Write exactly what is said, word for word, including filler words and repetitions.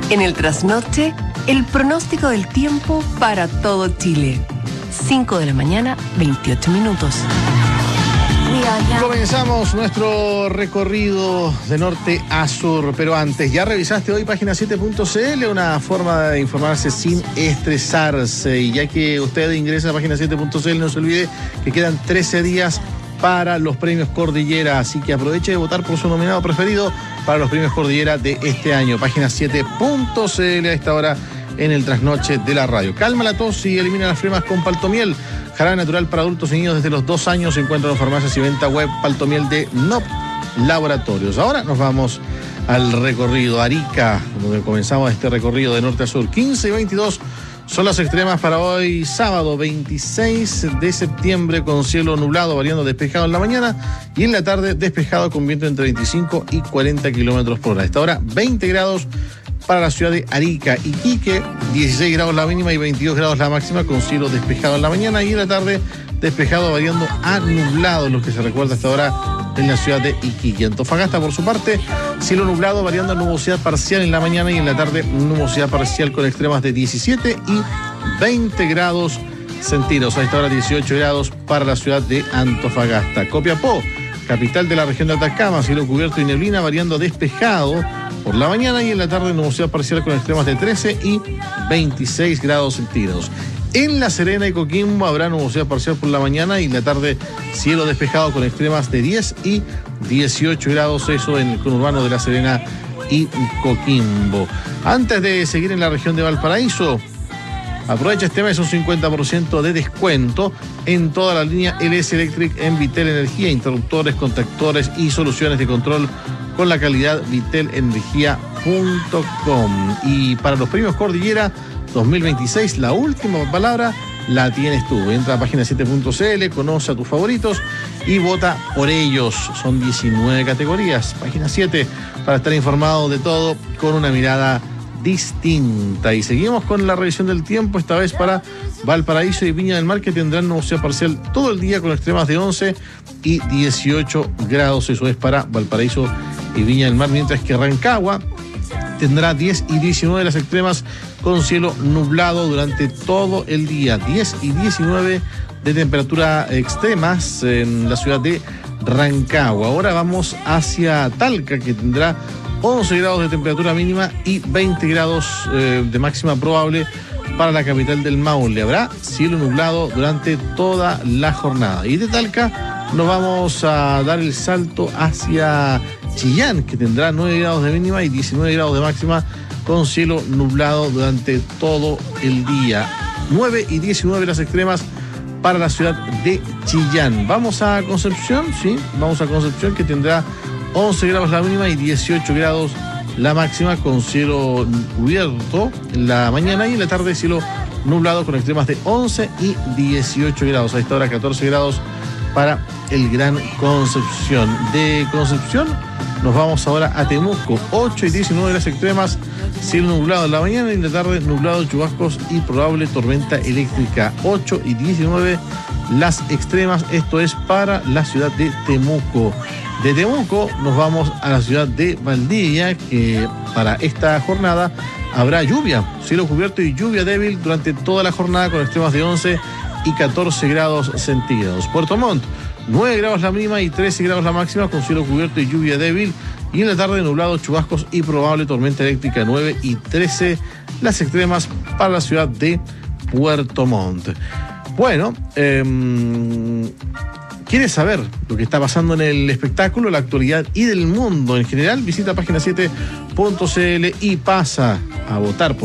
En el trasnoche, el pronóstico del tiempo para todo Chile. cinco de la mañana, veintiocho minutos. Comenzamos nuestro recorrido de norte a sur, pero antes, ¿ya revisaste hoy página siete punto c l? Una forma de informarse sin estresarse. Y ya que usted ingresa a página siete punto c l, no se olvide que quedan trece días para los premios Cordillera, así que aproveche de votar por su nominado preferido para los premios Cordillera de este año. Página siete punto c l a esta hora en el trasnoche de la radio. Calma la tos y elimina las flemas con Paltomiel. Jarabe natural para adultos y niños desde los dos años. Se encuentra en farmacias y venta web. Paltomiel de N O P Laboratorios. Ahora nos vamos al recorrido Arica, donde comenzamos este recorrido de norte a sur. quince y veintidós son las extremas para hoy, sábado veintiséis de septiembre, con cielo nublado, variando despejado en la mañana y en la tarde despejado con viento entre veinticinco y cuarenta kilómetros por hora. A esta hora, veinte grados para la ciudad de Arica. Iquique, dieciséis grados la mínima y veintidós grados la máxima, con cielo despejado en la mañana y en la tarde despejado, variando a nublado, lo que se recuerda hasta ahora en la ciudad de Iquique. Antofagasta, por su parte, cielo nublado, variando a nubosidad parcial en la mañana y en la tarde nubosidad parcial con extremas de diecisiete y veinte grados centígrados. A esta hora dieciocho grados para la ciudad de Antofagasta. Copiapó, capital de la región de Atacama, cielo cubierto y neblina, variando despejado por la mañana y en la tarde nubosidad parcial con extremas de trece y veintiséis grados centígrados. En La Serena y Coquimbo habrá nubosidad parcial por la mañana y en la tarde cielo despejado con extremas de diez y dieciocho grados, eso en el conurbano de La Serena y Coquimbo. Antes de seguir en la región de Valparaíso, aprovecha este mes un cincuenta por ciento de descuento en toda la línea L S Electric en Vitel Energía, interruptores, contactores y soluciones de control con la calidad vitel energía punto com. Y para los premios Cordillera dos mil veintiséis, la última palabra la tienes tú. Entra a página siete punto c l, conoce a tus favoritos y vota por ellos. Son diecinueve categorías. Página siete para estar informado de todo con una mirada distinta. Y seguimos con la revisión del tiempo, esta vez para Valparaíso y Viña del Mar, que tendrán nubosidad parcial todo el día con extremas de once y dieciocho grados. Eso es para Valparaíso y Viña del Mar, mientras que Rancagua tendrá diez y diecinueve las extremas con cielo nublado durante todo el día. diez y diecinueve de temperatura extremas en la ciudad de Rancagua. Ahora vamos hacia Talca, que tendrá once grados de temperatura mínima y veinte grados eh, de máxima probable para la capital del Maule. Habrá cielo nublado durante toda la jornada. Y de Talca nos vamos a dar el salto hacia Chillán, que tendrá nueve grados de mínima y diecinueve grados de máxima, con cielo nublado durante todo el día. nueve y diecinueve las extremas para la ciudad de Chillán. Vamos a Concepción, sí, vamos a Concepción, que tendrá once grados la mínima y dieciocho grados la máxima, con cielo cubierto en la mañana y en la tarde cielo nublado con extremas de once y dieciocho grados. A esta hora catorce grados para el Gran Concepción. De Concepción nos vamos ahora a Temuco, ocho y diecinueve las extremas, cielo nublado en la mañana y en la tarde nublado, chubascos y probable tormenta eléctrica. ocho y diecinueve las extremas, esto es para la ciudad de Temuco. De Temuco nos vamos a la ciudad de Valdivia, que para esta jornada habrá lluvia, cielo cubierto y lluvia débil durante toda la jornada con extremas de once y catorce grados centígrados. Puerto Montt, nueve grados la mínima y trece grados la máxima, con cielo cubierto y lluvia débil. Y en la tarde nublado, chubascos y probable tormenta eléctrica. nueve y trece las extremas para la ciudad de Puerto Montt. Bueno, eh, ¿quieres saber lo que está pasando en el espectáculo, la actualidad y del mundo en general? Visita página siete punto c l y pasa a votar por